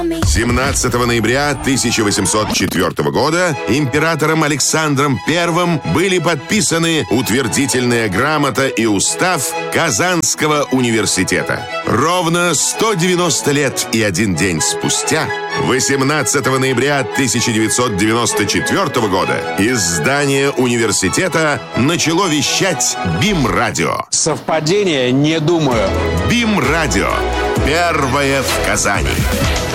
17 ноября 1804 года императором Александром I были подписаны утвердительная грамота и устав Казанского университета. Ровно 190 лет и 1 день спустя, 18 ноября 1994 года, из здания университета начало вещать БИМ-радио. Совпадение? Не думаю. БИМ-радио. Первое в Казани.